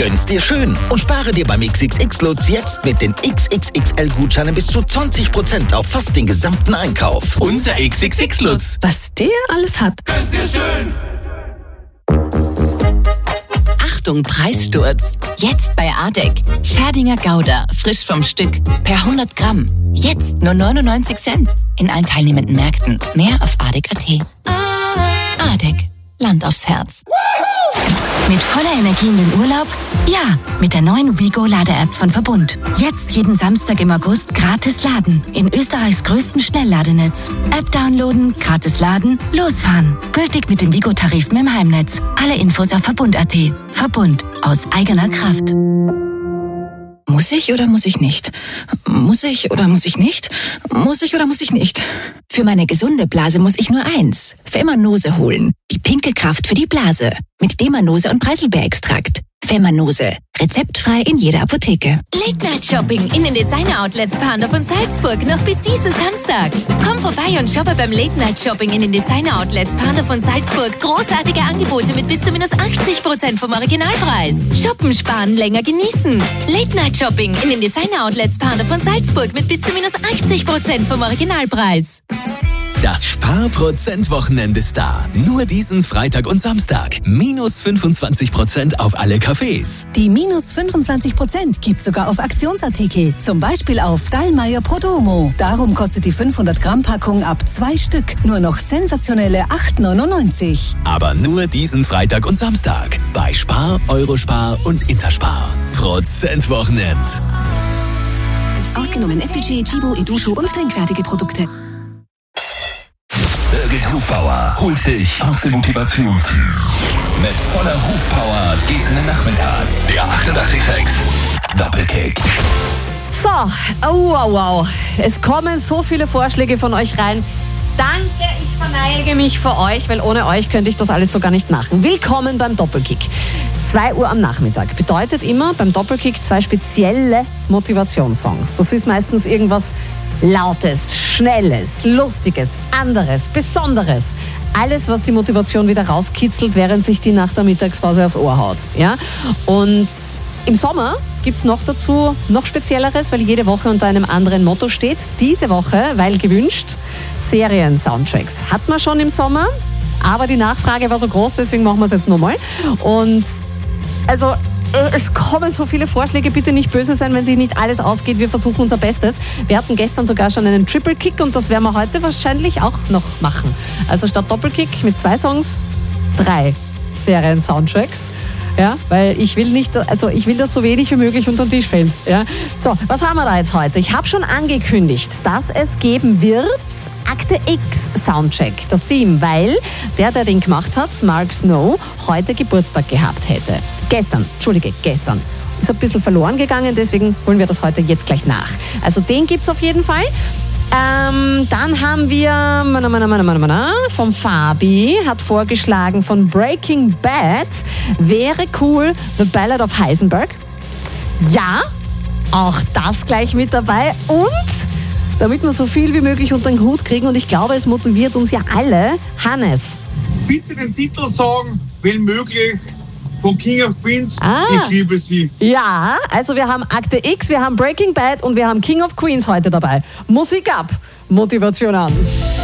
Gönn's dir schön und spare dir beim XXX-Lutz jetzt mit den XXXL-Gutscheinen bis zu 20% auf fast den gesamten Einkauf. Unser XXX-Lutz. Was der alles hat. Gönn's dir schön. Achtung, Preissturz. Jetzt bei Adek. Scherdinger Gouda, frisch vom Stück. Per 100 Gramm. Jetzt nur 99 Cent. In allen teilnehmenden Märkten. Mehr auf adek.at. Adek. Land aufs Herz. Mit voller Energie in den Urlaub? Ja, mit der neuen WeGo-Lade-App von Verbund. Jetzt jeden Samstag im August gratis laden. In Österreichs größten Schnellladenetz. App downloaden, gratis laden, losfahren. Gültig mit den WeGo-Tarifen im Heimnetz. Alle Infos auf Verbund.at. Verbund. Aus eigener Kraft. Muss ich oder muss ich nicht? Muss ich oder muss ich nicht? Muss ich oder muss ich nicht? Für meine gesunde Blase muss ich nur eins. Femanose holen. Die pinke Kraft für die Blase. Mit Demanose und Preiselbeerextrakt. Femanose. Rezeptfrei in jeder Apotheke. Late-Night-Shopping in den Designer-Outlets Pandorf und Salzburg noch bis diesen Samstag. Komm vorbei und shoppe beim Late-Night-Shopping in den Designer-Outlets Pandorf und Salzburg. Großartige Angebote mit bis zu minus 80% vom Originalpreis. Shoppen, sparen, länger genießen. Late-Night-Shopping in den Designer-Outlets Pandorf und Salzburg mit bis zu minus 80% vom Originalpreis. Das Sparprozent-Wochenende ist da. Nur diesen Freitag und Samstag. Minus 25% auf alle Cafés. Die minus 25% gibt sogar auf Aktionsartikel. Zum Beispiel auf Dallmayr Prodomo. Darum kostet die 500-Gramm-Packung ab 2 Stück nur noch sensationelle 8,99. Aber nur diesen Freitag und Samstag. Bei Spar, Eurospar und Interspar. Prozentwochenend. Ausgenommen FBG, Chibo, Edusho und strengfertige Produkte. Birgit Hufbauer holt dich aus dem Motivationstief. Mit voller Hufpower geht's in den Nachmittag. Der 88,6 Doppelkick. So, wow. Es kommen so viele Vorschläge von euch rein. Danke, ich verneige mich für euch, weil ohne euch könnte ich das alles so gar nicht machen. Willkommen beim Doppelkick. 2 Uhr am Nachmittag bedeutet immer beim Doppelkick 2 spezielle Motivationssongs. Das ist meistens irgendwas Lautes, Schnelles, Lustiges, anderes, Besonderes. Alles, was die Motivation wieder rauskitzelt, während sich die nach der Mittagspause aufs Ohr haut. Ja? Und im Sommer gibt's noch dazu noch Spezielleres, weil jede Woche unter einem anderen Motto steht. Diese Woche, weil gewünscht, Serien-Soundtracks. Hat man schon im Sommer, aber die Nachfrage war so groß, deswegen machen wir es jetzt nochmal. Und also es kommen so viele Vorschläge, bitte nicht böse sein, wenn sich nicht alles ausgeht. Wir versuchen unser Bestes. Wir hatten gestern sogar schon einen Triple-Kick und das werden wir heute wahrscheinlich auch noch machen. Also statt Doppelkick mit 2 Songs, 3 Serien-Soundtracks. Ja, weil ich will dass so wenig wie möglich unter den Tisch fällt. Ja. So, was haben wir da jetzt heute? Ich habe schon angekündigt, dass es geben wird Akte X Soundcheck, das Theme, weil der den gemacht hat, Mark Snow, heute Geburtstag gehabt hätte. Gestern. Ist ein bisschen verloren gegangen, deswegen holen wir das heute jetzt gleich nach. Also den gibt's auf jeden Fall. Dann haben wir vom Fabi, hat vorgeschlagen von Breaking Bad, wäre cool, The Ballad of Heisenberg. Ja, auch das gleich mit dabei und damit wir so viel wie möglich unter den Hut kriegen und ich glaube, es motiviert uns ja alle, Hannes. Bitte den Titel sagen, wenn möglich, von King of Queens, Ich liebe sie. Ja, also wir haben Akte X, wir haben Breaking Bad und wir haben King of Queens heute dabei. Musik ab, Motivation an.